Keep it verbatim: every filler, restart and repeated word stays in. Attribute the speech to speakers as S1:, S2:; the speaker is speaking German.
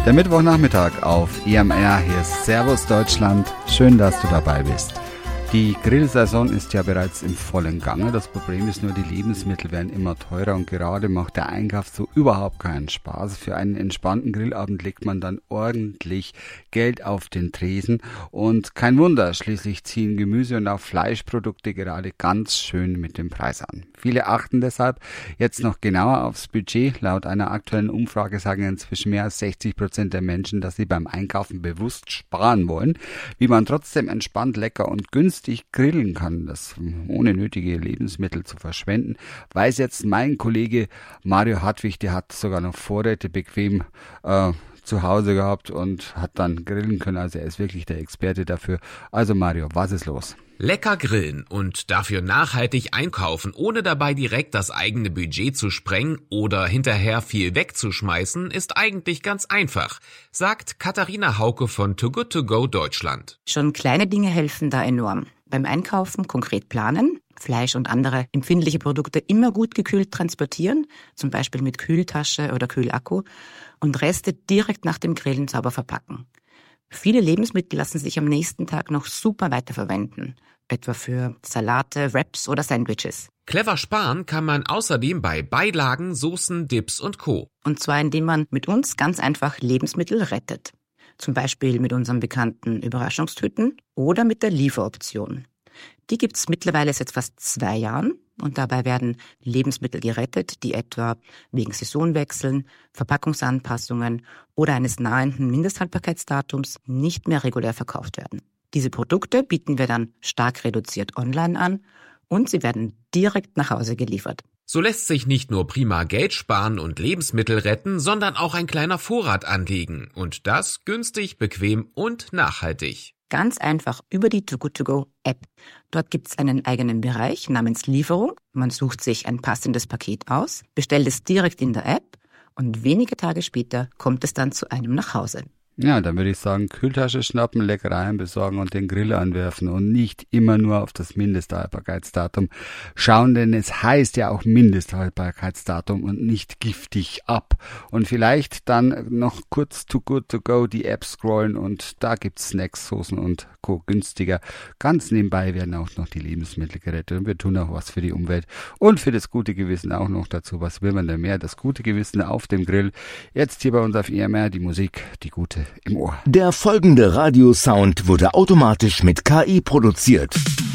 S1: Der Mittwochnachmittag auf E M R, hier ist Servus Deutschland, schön, dass du dabei bist. Die Grillsaison ist ja bereits im vollen Gange, das Problem ist nur, die Lebensmittel werden immer teurer und gerade macht der Einkauf so überhaupt keinen Spaß. Für einen entspannten Grillabend legt man dann ordentlich Geld auf den Tresen und kein Wunder, schließlich ziehen Gemüse und auch Fleischprodukte gerade ganz schön mit dem Preis an. Viele achten deshalb jetzt noch genauer aufs Budget. Laut einer aktuellen Umfrage sagen inzwischen mehr als sechzig Prozent der Menschen, dass sie beim Einkaufen bewusst sparen wollen. Wie man trotzdem entspannt, lecker und günstig grillen kann, das ohne nötige Lebensmittel zu verschwenden, weiß jetzt mein Kollege Mario Hartwig, der hat sogar noch Vorräte bequem äh, zu Hause gehabt und hat dann grillen können, also er ist wirklich der Experte dafür. Also Mario, was ist los?
S2: Lecker grillen und dafür nachhaltig einkaufen, ohne dabei direkt das eigene Budget zu sprengen oder hinterher viel wegzuschmeißen, ist eigentlich ganz einfach, sagt Katharina Hauke von Too Good To Go Deutschland.
S3: Schon kleine Dinge helfen da enorm. Beim Einkaufen konkret planen, Fleisch und andere empfindliche Produkte immer gut gekühlt transportieren, zum Beispiel mit Kühltasche oder Kühlakku, und Reste direkt nach dem Grillen sauber verpacken. Viele Lebensmittel lassen sich am nächsten Tag noch super weiterverwenden, etwa für Salate, Wraps oder Sandwiches.
S2: Clever sparen kann man außerdem bei Beilagen, Soßen, Dips und Co.
S3: Und zwar indem man mit uns ganz einfach Lebensmittel rettet. Zum Beispiel mit unseren bekannten Überraschungstüten oder mit der Lieferoption. Die gibt's mittlerweile seit fast zwei Jahren und dabei werden Lebensmittel gerettet, die etwa wegen Saisonwechseln, Verpackungsanpassungen oder eines nahenden Mindesthaltbarkeitsdatums nicht mehr regulär verkauft werden. Diese Produkte bieten wir dann stark reduziert online an und sie werden direkt nach Hause geliefert.
S2: So lässt sich nicht nur prima Geld sparen und Lebensmittel retten, sondern auch ein kleiner Vorrat anlegen. Und das günstig, bequem und nachhaltig.
S3: Ganz einfach über die Too Good To Go App. Dort gibt's einen eigenen Bereich namens Lieferung. Man sucht sich ein passendes Paket aus, bestellt es direkt in der App und wenige Tage später kommt es dann zu einem nach Hause.
S1: Ja, dann würde ich sagen, Kühltasche schnappen, Leckereien besorgen und den Grill anwerfen und nicht immer nur auf das Mindesthaltbarkeitsdatum schauen, denn es heißt ja auch Mindesthaltbarkeitsdatum und nicht giftig ab. Und vielleicht dann noch kurz Too Good To Go die App scrollen und da gibt's Snacks, Soßen und Co. günstiger. Ganz nebenbei werden auch noch die Lebensmittel gerettet und wir tun auch was für die Umwelt und für das gute Gewissen auch noch dazu. Was will man denn mehr? Das gute Gewissen auf dem Grill. Jetzt hier bei uns auf E M R die Musik, die gute im Ohr.
S4: Der folgende Radiosound wurde automatisch mit K I produziert.